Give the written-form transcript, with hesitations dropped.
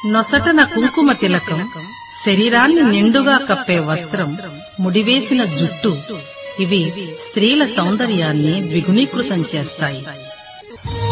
నొసటన కుంకుమ తిలకం, శరీరాన్ని నిండుగా కప్పే వస్త్రం, ముడివేసిన జుట్టు ఇవి స్త్రీల సౌందర్యాన్ని ద్విగుణీకృతం చేస్తాయి.